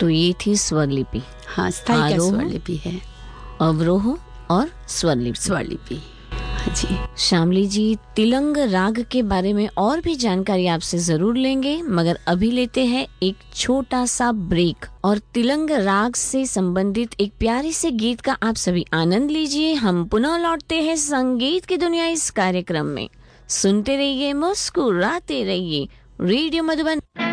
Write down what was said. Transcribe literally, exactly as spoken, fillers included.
तो ये थी स्वर लिपि। हाँ, स्थाई का स्वर लिपि है, अवरोह और स्वर लिपि। स्वर लिपि, हाँ जी। श्यामली जी, तिलंग राग के बारे में और भी जानकारी आपसे जरूर लेंगे, मगर अभी लेते हैं एक छोटा सा ब्रेक और तिलंग राग से संबंधित एक प्यारे से गीत का आप सभी आनंद लीजिए। हम पुनः लौटते हैं संगीत की दुनिया इस कार्यक्रम में। सुनते रहिए, मुस्कुराते रहिए, रेडियो मधुबन।